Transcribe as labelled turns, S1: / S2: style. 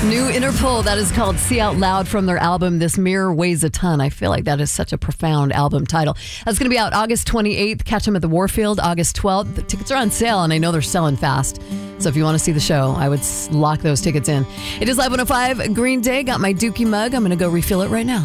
S1: New Interpol, that is called See Out Loud from their album This Mirror Weighs a Ton. I feel like that is such a profound album title. That's going to be out August 28th. Catch them at the Warfield August 12th. The tickets are on sale, and I know they're selling fast. So if you want to see the show, I would lock those tickets in. It is Live 105 Green Day. Got my Dookie mug. I'm going to go refill it right now.